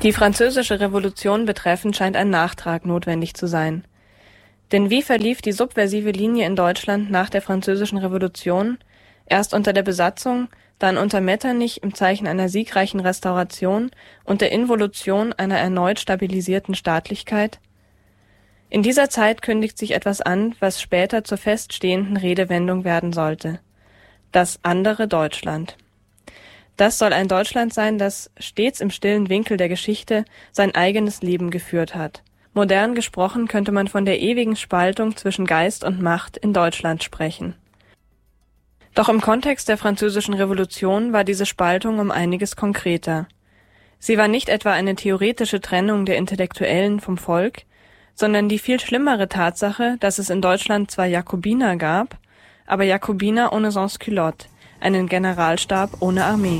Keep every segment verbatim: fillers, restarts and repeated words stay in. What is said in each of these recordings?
Die Französische Revolution betreffend scheint ein Nachtrag notwendig zu sein. Denn wie verlief die subversive Linie in Deutschland nach der Französischen Revolution, erst unter der Besatzung, dann unter Metternich im Zeichen einer siegreichen Restauration und der Involution einer erneut stabilisierten Staatlichkeit? In dieser Zeit kündigt sich etwas an, was später zur feststehenden Redewendung werden sollte: das andere Deutschland. Das soll ein Deutschland sein, das stets im stillen Winkel der Geschichte sein eigenes Leben geführt hat. Modern gesprochen könnte man von der ewigen Spaltung zwischen Geist und Macht in Deutschland sprechen. Doch im Kontext der Französischen Revolution war diese Spaltung um einiges konkreter. Sie war nicht etwa eine theoretische Trennung der Intellektuellen vom Volk, sondern die viel schlimmere Tatsache, dass es in Deutschland zwar Jakobiner gab, aber Jakobiner ohne Sans-Culotte, einen Generalstab ohne Armee.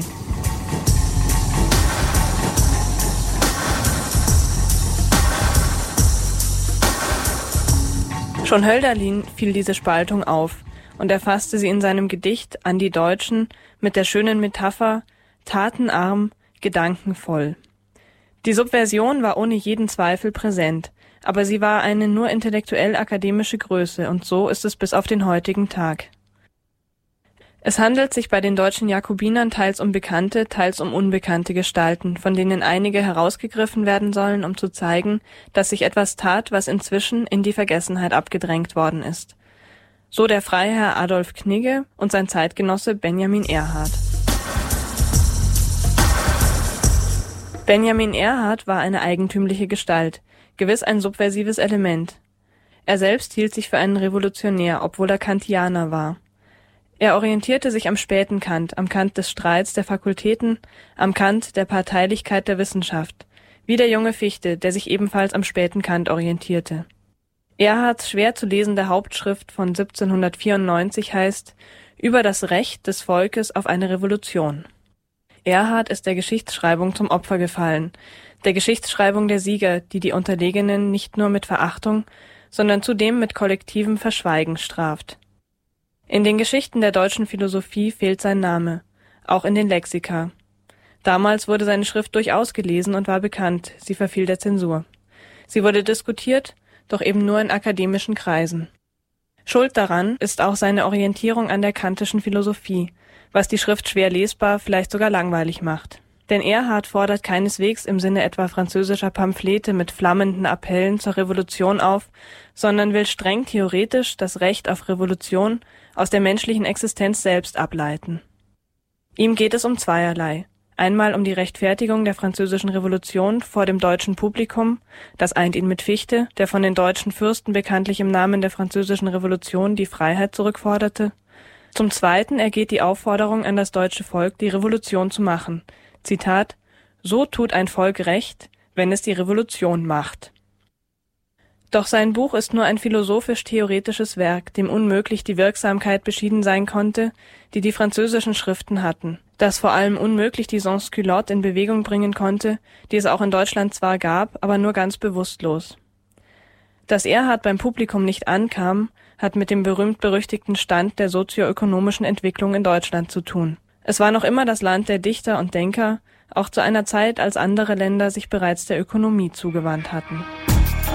Schon Hölderlin fiel diese Spaltung auf und erfasste sie in seinem Gedicht An die Deutschen mit der schönen Metapher tatenarm, gedankenvoll. Die Subversion war ohne jeden Zweifel präsent, aber sie war eine nur intellektuell-akademische Größe, und so ist es bis auf den heutigen Tag. Es handelt sich bei den deutschen Jakobinern teils um bekannte, teils um unbekannte Gestalten, von denen einige herausgegriffen werden sollen, um zu zeigen, dass sich etwas tat, was inzwischen in die Vergessenheit abgedrängt worden ist. So der Freiherr Adolf Knigge und sein Zeitgenosse Benjamin Ehrhardt. Benjamin Ehrhardt war eine eigentümliche Gestalt, gewiss ein subversives Element. Er selbst hielt sich für einen Revolutionär, obwohl er Kantianer war. Er orientierte sich am späten Kant, am Kant des Streits der Fakultäten, am Kant der Parteilichkeit der Wissenschaft, wie der junge Fichte, der sich ebenfalls am späten Kant orientierte. Ehrhardts schwer zu lesende Hauptschrift von siebzehnhundertvierundneunzig heißt »Über das Recht des Volkes auf eine Revolution«. Ehrhardt ist der Geschichtsschreibung zum Opfer gefallen, der Geschichtsschreibung der Sieger, die die Unterlegenen nicht nur mit Verachtung, sondern zudem mit kollektivem Verschweigen straft. In den Geschichten der deutschen Philosophie fehlt sein Name, auch in den Lexika. Damals wurde seine Schrift durchaus gelesen und war bekannt, sie verfiel der Zensur. Sie wurde diskutiert, doch eben nur in akademischen Kreisen. Schuld daran ist auch seine Orientierung an der kantischen Philosophie, was die Schrift schwer lesbar, vielleicht sogar langweilig macht. Denn Ehrhardt fordert keineswegs im Sinne etwa französischer Pamphlete mit flammenden Appellen zur Revolution auf, sondern will streng theoretisch das Recht auf Revolution aus der menschlichen Existenz selbst ableiten. Ihm geht es um zweierlei. Einmal um die Rechtfertigung der französischen Revolution vor dem deutschen Publikum, das eint ihn mit Fichte, der von den deutschen Fürsten bekanntlich im Namen der französischen Revolution die Freiheit zurückforderte. Zum Zweiten ergeht die Aufforderung an das deutsche Volk, die Revolution zu machen. Zitat: »So tut ein Volk Recht, wenn es die Revolution macht.« Doch sein Buch ist nur ein philosophisch-theoretisches Werk, dem unmöglich die Wirksamkeit beschieden sein konnte, die die französischen Schriften hatten, das vor allem unmöglich die Sans-Culotte in Bewegung bringen konnte, die es auch in Deutschland zwar gab, aber nur ganz bewusstlos. Dass Ehrhardt beim Publikum nicht ankam, hat mit dem berühmt-berüchtigten Stand der sozioökonomischen Entwicklung in Deutschland zu tun. Es war noch immer das Land der Dichter und Denker, auch zu einer Zeit, als andere Länder sich bereits der Ökonomie zugewandt hatten.